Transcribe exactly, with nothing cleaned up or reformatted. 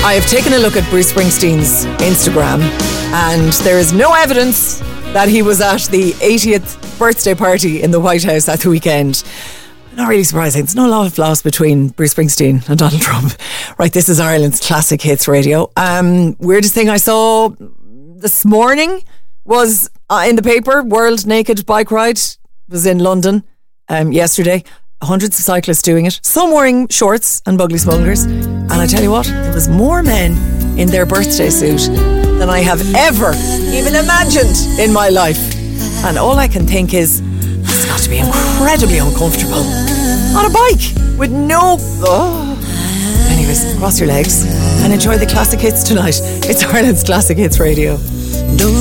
I have taken a look at Bruce Springsteen's Instagram, and there is no evidence that he was at the eightieth birthday party in the White House at the weekend. Not really surprising. There's no love lost between Bruce Springsteen and Donald Trump. Right, this is Ireland's Classic Hits Radio. Um, weirdest thing I saw this morning was uh, in the paper, World Naked Bike Ride was in London um, yesterday. Hundreds of cyclists doing it, some wearing shorts and bugly smuggler's. And I tell you what, there was more men in their birthday suit than I have ever even imagined in my life. And all I can think is, this has got to be incredibly uncomfortable on a bike with no... Oh. Anyways, cross your legs and enjoy the classic hits tonight. It's Ireland's Classic Hits Radio. Don't